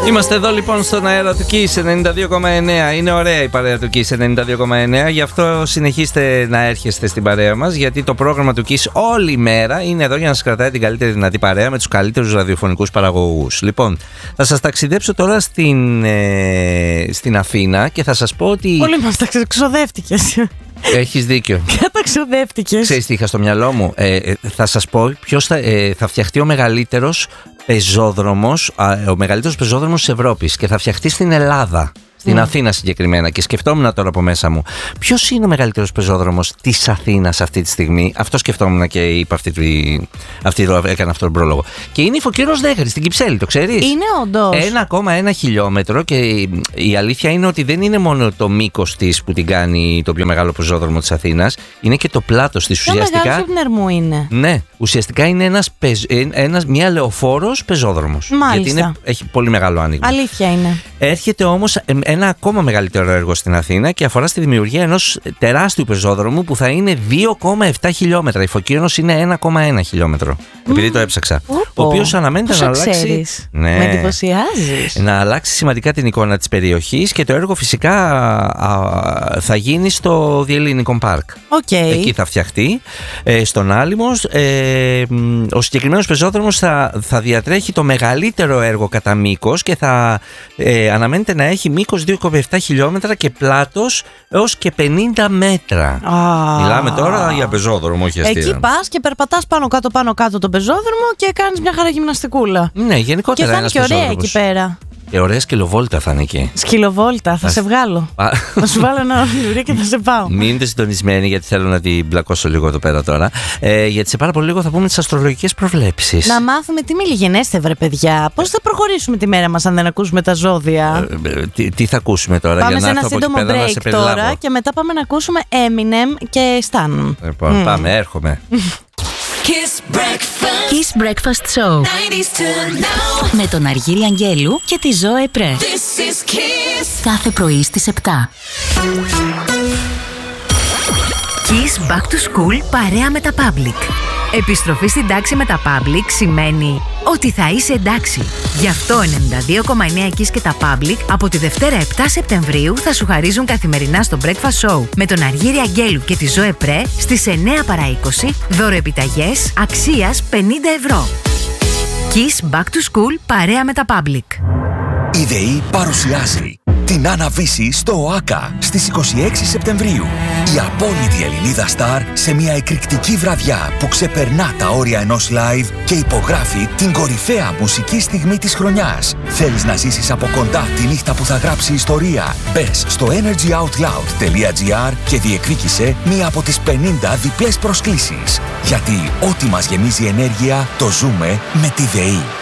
Είμαστε εδώ λοιπόν στον αέρα του Kiss 92,9. Είναι ωραία η παρέα του Kiss 92,9. Γι' αυτό συνεχίστε να έρχεστε στην παρέα μας, γιατί το πρόγραμμα του Kiss όλη μέρα είναι εδώ για να σας κρατάει την καλύτερη δυνατή παρέα με τους καλύτερους ραδιοφωνικούς παραγωγούς. Λοιπόν, θα σας ταξιδέψω τώρα στην Αθήνα και θα σας πω ότι... Πολύ μας ξοδεύτηκες. Έχεις δίκιο. Καταξοδεύτηκες. Ξέρεις τι είχα στο μυαλό μου? Θα σας πω ποιος θα φτιαχτεί ο μεγαλύτερος πεζόδρομος, ο μεγαλύτερος πεζόδρομος της Ευρώπης, και θα φτιαχτεί στην Ελλάδα. Στην Αθήνα συγκεκριμένα. Και σκεφτόμουν τώρα από μέσα μου, ποιος είναι ο μεγαλύτερος πεζόδρομος της Αθήνας αυτή τη στιγμή? Αυτό σκεφτόμουν και είπα έκανα αυτόν τον πρόλογο. Και είναι η Φωκίωνος Δέγρης στην Κυψέλη, το ξέρεις? Είναι όντως 1,1 χιλιόμετρο, και η αλήθεια είναι ότι δεν είναι μόνο το μήκος της που την κάνει το πιο μεγάλο πεζόδρομο της Αθήνας, είναι και το πλάτος της. Ουσιαστικά. Πιο μεγάλος από την Ερμού είναι. Ναι, ουσιαστικά είναι μια λεωφόρος πεζόδρομος. Μάλιστα. Γιατί έχει πολύ μεγάλο άνοιγμα. Αλήθεια είναι. Έρχεται όμως ένα ακόμα μεγαλύτερο έργο στην Αθήνα και αφορά στη δημιουργία ενός τεράστιου πεζόδρομου που θα είναι 2,7 χιλιόμετρα. Η Φωκίωνος είναι 1,1 χιλιόμετρο. Επειδή το έψαξα. Ο οποίος αναμένεται να αλλάξει. Ναι. Με εντυπωσιάζεις. Να αλλάξει σημαντικά την εικόνα της περιοχής, και το έργο φυσικά θα γίνει στο Διελλήνικο Πάρκ. Okay. Εκεί θα φτιαχτεί, στον Άλυμος. Ο συγκεκριμένος πεζόδρομος θα διατρέχει το μεγαλύτερο έργο κατά μήκος και θα αναμένεται να έχει μήκος 2,7 χιλιόμετρα και πλάτος έως και 50 μέτρα. Μιλάμε τώρα για πεζόδρομο, όχι αστεία. Εκεί πας και περπατάς πάνω κάτω το πεζόδρομο και κάνεις μια χαρά γυμναστικούλα. Ναι, γενικότερα. Και θα είναι και ωραία εκεί πέρα. Και ωραία σκυλοβόλτα θα είναι εκεί. Σκυλοβόλτα, θα σε βγάλω. Θα σου βάλω ένα βιβλίο και θα σε πάω. Μείνετε συντονισμένοι, γιατί θέλω να την μπλακώσω λίγο εδώ πέρα τώρα. Γιατί σε πάρα πολύ λίγο θα πούμε τις αστρολογικές προβλέψεις. Να μάθουμε τι μιλιγενέστε, βρε παιδιά. Πώς θα προχωρήσουμε τη μέρα μας αν δεν ακούσουμε τα ζώδια? Τι θα ακούσουμε τώρα? Πάμε για να σε ένα σύντομο break τώρα και μετά πάμε να ακούσουμε Eminem και Stan. Λοιπόν, πάμε, έρχομαι. Kiss Breakfast Show 90s to now. Με τον Αργύρη Αγγέλου και τη Ζωέ Πρέ. Κάθε πρωί στις 7. Kiss Back to School παρέα με τα Public. Επιστροφή στην τάξη με τα Public σημαίνει ότι θα είσαι εντάξει. Γι' αυτό 92,9 Kiss και τα Public από τη Δευτέρα 7 Σεπτεμβρίου θα σου χαρίζουν καθημερινά στο Breakfast Show με τον Αργύρη Αγγέλου και τη Ζωέ Πρέ στις 9 παρά 20 δωροεπιταγές αξίας 50 ευρώ. Kiss Back to School παρέα με τα Public. Η ΔΕΗ παρουσιάζει την Άννα Βύση στο ΟΑΚΑ στις 26 Σεπτεμβρίου. Η απόλυτη Ελληνίδα στάρ σε μια εκρηκτική βραδιά που ξεπερνά τα όρια ενός live και υπογράφει την κορυφαία μουσική στιγμή της χρονιάς. Θέλεις να ζήσεις από κοντά τη νύχτα που θα γράψει ιστορία? Μπες στο energyoutloud.gr και διεκδίκησε μία από τις 50 διπλές προσκλήσεις. Γιατί ό,τι μας γεμίζει ενέργεια το ζούμε με τη ΔΕΗ.